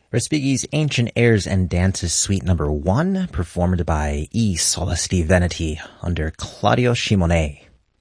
Respighi's Ancient Airs and Dances Suite Number 1, performed by I Solesti Veneti under Claudio Scimone.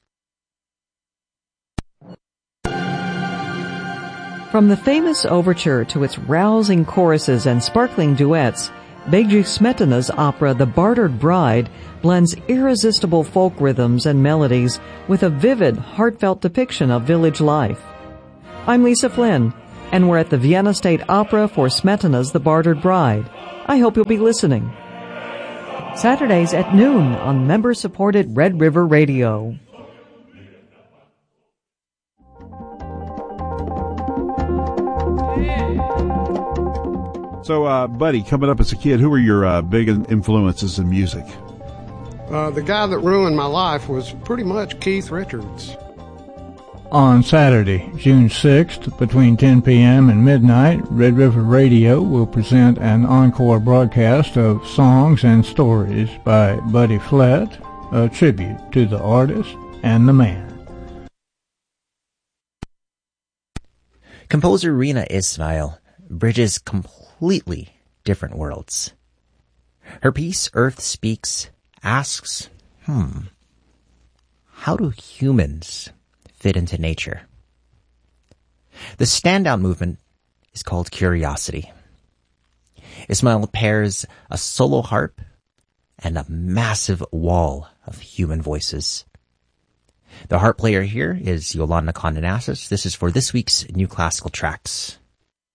From the famous overture to its rousing choruses and sparkling duets, Bedřich Smetana's opera The Bartered Bride blends irresistible folk rhythms and melodies with a vivid, heartfelt depiction of village life. I'm Lisa Flynn, and we're at the Vienna State Opera for Smetana's The Bartered Bride. I hope you'll be listening. Saturdays at noon on member-supported Red River Radio. So, Buddy, coming up as a kid, who were your big influences in music? The guy that ruined my life was pretty much Keith Richards. On Saturday, June 6th, between 10 p.m. and midnight, Red River Radio will present an encore broadcast of Songs and Stories by Buddy Flett, a tribute to the artist and the man. Composer Rina Ismail bridges completely different worlds. Her piece, Earth Speaks, asks, how do humans fit into nature? The standout movement is called Curiosity. Ismail pairs a solo harp and a massive wall of human voices. The harp player here is Yolanda Condenassis. This is for this week's New Classical Tracks.